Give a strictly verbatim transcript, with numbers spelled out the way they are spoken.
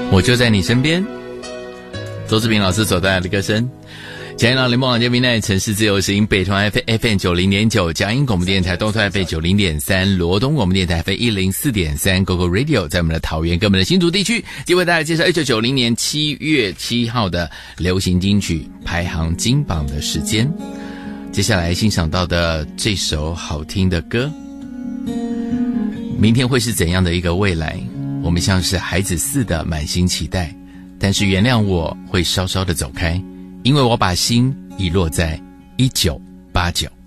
我就在你身边。周志平老师所带来的歌声。嘉义老联盟网这边呢，城市自由行，北投 F M 九零点九，嘉义广播电台东投 F M 九零点三，罗东广播电台 F M 一零四点三 ，Go Go Radio 在我们的桃园跟我们的新竹地区，就为大家介绍一九九零年七月七号的流行金曲排行金榜的时间。接下来欣赏到的这首好听的歌，明天会是怎样的一个未来？我们像是孩子似的满心期待，但是原谅我会稍稍的走开。因为我把心已落在一九八九。